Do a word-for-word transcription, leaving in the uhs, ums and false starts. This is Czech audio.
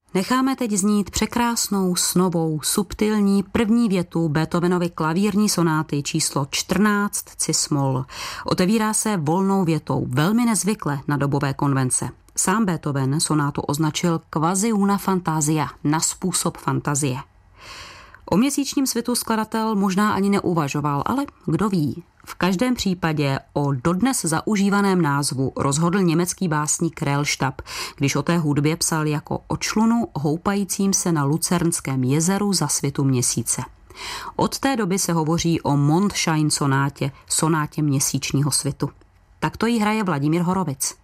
Necháme teď znít překrásnou, snovou, subtilní první větu Beethovenovy klavírní sonáty číslo čtrnáct cis-moll. Otevírá se volnou větou, velmi nezvykle na dobové konvence. Sám Beethoven sonátu označil quasi una fantasia, na způsob fantazie. O měsíčním svitu skladatel možná ani neuvažoval, ale kdo ví. V každém případě o dodnes zaužívaném názvu rozhodl německý básník Rellstab, když o té hudbě psal jako o člunu houpajícím se na Lucernském jezeru za svitu měsíce. Od té doby se hovoří o Mondschein sonátě, sonátě měsíčního svitu. Tak to jí hraje Vladimír Horovic.